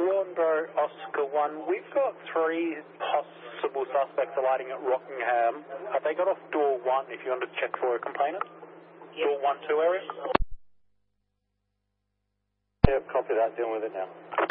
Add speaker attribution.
Speaker 1: Bravo Oscar 1, we've got 3 possible suspects alighting at Rockingham. Have they got off door 1 if you want to check for a complainant? Door 1-2 area?
Speaker 2: Yeah, copy that, dealing with it now.